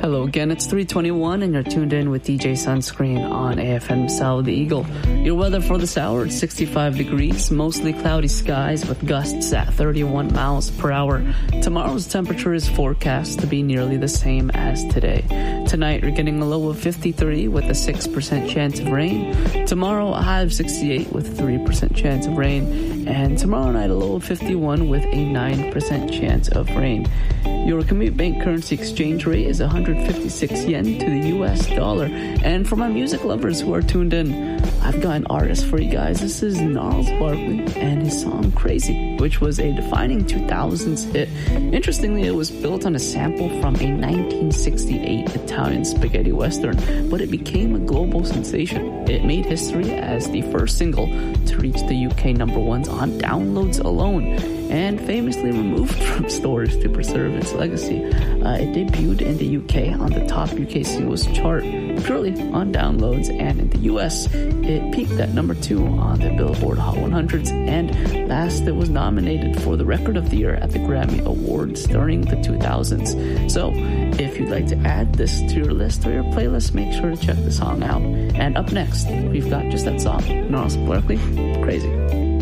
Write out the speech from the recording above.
Hello again, it's 3:21 and you're tuned in with DJ Sunscreen on AFM South Eagle. Your weather for this hour, it's 65 degrees, mostly cloudy skies with gusts at 31 miles per hour. Tomorrow's temperature is forecast to be nearly the same as today. Tonight, you're getting a low of 53 with a 6% chance of rain. Tomorrow, a high of 68 with a 3% chance of rain. And tomorrow night, a low of 51 with a 9% chance of rain. Your Commute Bank currency exchange rate is 156 yen to the US dollar. And for my music lovers who are tuned in, I've got an artist for you guys. This is Gnarls Barkley and his song Crazy, which was a defining 2000s hit. Interestingly, it was built on a sample from a 1968 Italian spaghetti western, but it became a global sensation. It made history as the first single to reach the UK number ones on downloads alone, and famously removed from stores to preserve its legacy. It debuted in the UK on the top UK singles chart purely on downloads, and in the US it peaked at number 2 on the Billboard Hot 100s, and last it was nominated for the Record of the Year at the Grammy Awards during the 2000s. So if you'd like to add this to your list or your playlist, make sure to check the song out. And up next, we've got just that song, Gnarls Barkley, Crazy.